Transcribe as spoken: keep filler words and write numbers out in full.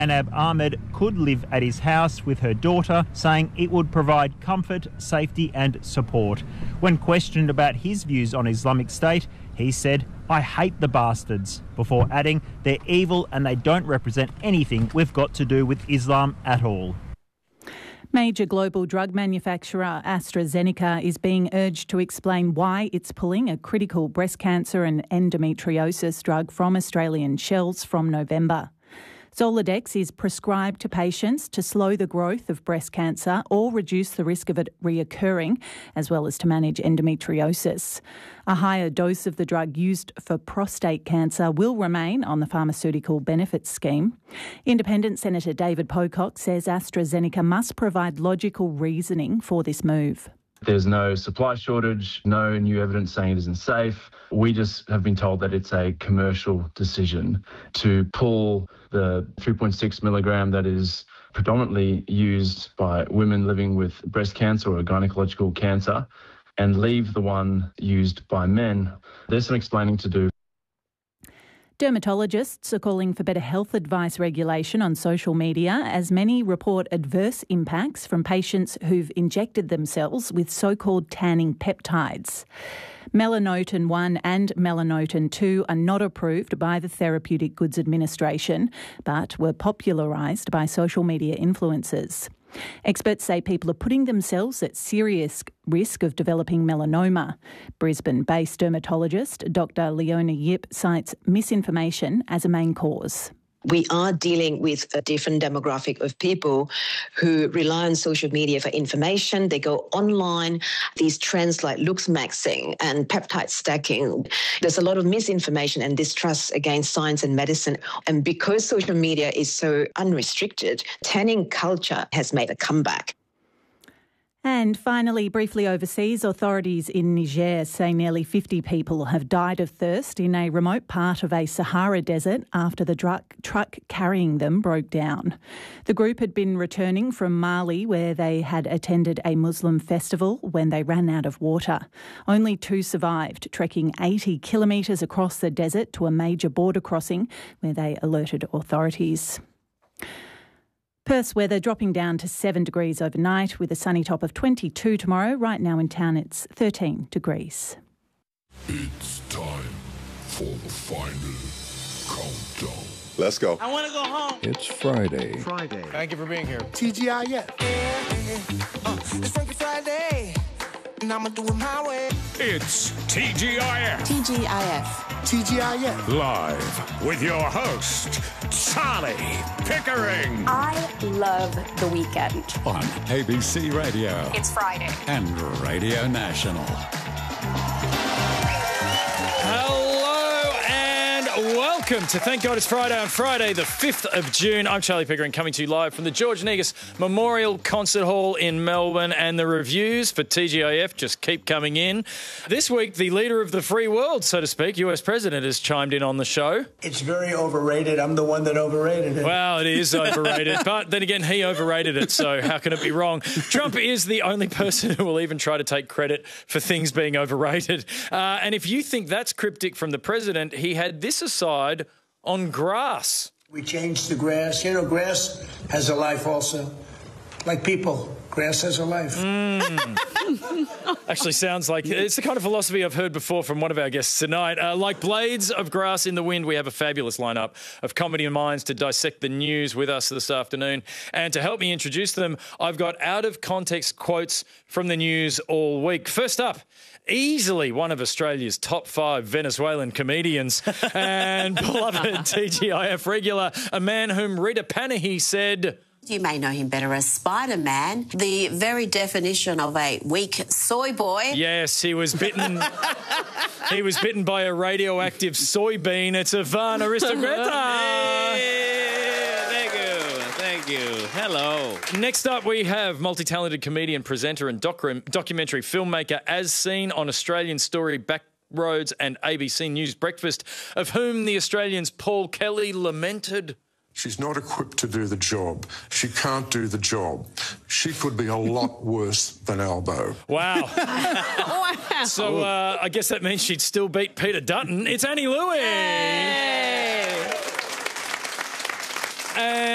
Anab Ahmed could live at his house with her daughter, saying it would provide comfort, safety and support. When questioned about his views on Islamic State, he said, "I hate the bastards," before adding, "They're evil and they don't represent anything we've got to do with Islam at all." Major global drug manufacturer AstraZeneca is being urged to explain why it's pulling a critical breast cancer and endometriosis drug from Australian shelves from November. Zoladex is prescribed to patients to slow the growth of breast cancer or reduce the risk of it reoccurring, as well as to manage endometriosis. A higher dose of the drug used for prostate cancer will remain on the pharmaceutical benefits scheme. Independent Senator David Pocock says AstraZeneca must provide logical reasoning for this move. There's no supply shortage, no new evidence saying it isn't safe. We just have been told that it's a commercial decision to pull the three point six milligram that is predominantly used by women living with breast cancer or gynecological cancer and leave the one used by men. There's some explaining to do. Dermatologists are calling for better health advice regulation on social media, as many report adverse impacts from patients who've injected themselves with so-called tanning peptides. Melanotan one and Melanotan two are not approved by the Therapeutic Goods Administration, but were popularised by social media influencers. Experts say people are putting themselves at serious risk of developing melanoma. Brisbane-based dermatologist Doctor Leona Yip cites misinformation as a main cause. We are dealing with a different demographic of people who rely on social media for information. They go online. These trends like looks maxing and peptide stacking. There's a lot of misinformation and distrust against science and medicine. And because social media is so unrestricted, tanning culture has made a comeback. And finally, briefly overseas, authorities in Niger say nearly fifty people have died of thirst in a remote part of a Sahara desert after the truck, truck carrying them broke down. The group had been returning from Mali, where they had attended a Muslim festival, when they ran out of water. Only two survived, trekking eighty kilometres across the desert to a major border crossing, where they alerted authorities. Perth's weather dropping down to seven degrees overnight with a sunny top of twenty-two tomorrow. Right now in town it's thirteen degrees. It's time for the final countdown. Let's go. I want to go home. It's Friday. Friday. Thank you for being here. T G I F. Uh, it's Frankie Friday, and I'm going to do it my way. It's T G I F. T G I F. T G I F. Live with your host, Charlie Pickering. I love the weekend. On A B C Radio. It's Friday. And Radio National. Hello and welcome to Thank God It's Friday on Friday, the fifth of June. I'm Charlie Pickering, coming to you live from the George Negus Memorial Concert Hall in Melbourne, and the reviews for T G I F just keep coming in. This week, the leader of the free world, so to speak, U S President, has chimed in on the show. It's very overrated. I'm the one that overrated it. Well, it is overrated, but then again, he overrated it, so how can it be wrong? Trump is the only person who will even try to take credit for things being overrated. Uh, and if you think that's cryptic from the president, he had this aside on grass. We changed the grass. You know, grass has a life also. Like people, grass has a life. Mm. Actually sounds like it's the kind of philosophy I've heard before from one of our guests tonight. Uh, like blades of grass in the wind, we have a fabulous lineup of comedy minds to dissect the news with us this afternoon. And to help me introduce them, I've got out-of-context quotes from the news all week. First up, easily one of Australia's top five Venezuelan comedians and beloved T G I F regular, a man whom Rita Panahi said... You may know him better as Spider-Man, the very definition of a weak soy boy. Yes, he was bitten. He was bitten by a radioactive soybean. It's Ivan Aristogreta. Hey, thank you, thank you. Hello. Next up, we have multi-talented comedian, presenter and docu- documentary filmmaker, as seen on Australian Story Backroads and A B C News Breakfast, of whom the Australian's Paul Kelly lamented... She's not equipped to do the job. She can't do the job. She could be a lot worse than Albo. Wow. Wow. So uh, I guess that means she'd still beat Peter Dutton. It's Annie Louie. Hey. And